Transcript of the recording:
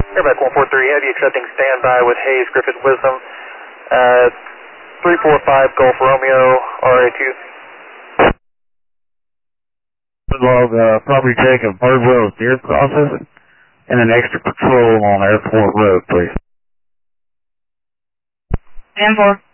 Airback 143, heavy accepting standby with Hayes, Griffith, Wisdom. 345 Gulf Romeo, RA2. Log, property check of Bird Road, deer processing, and an extra patrol on Airport Road, please. 10-4.